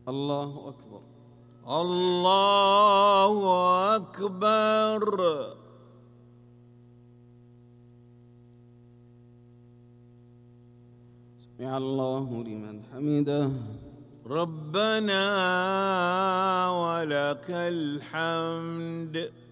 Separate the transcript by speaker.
Speaker 1: الله أكبر.
Speaker 2: الله أكبر.
Speaker 1: سمع الله لمن حمده.
Speaker 2: ربنا ولك الحمد.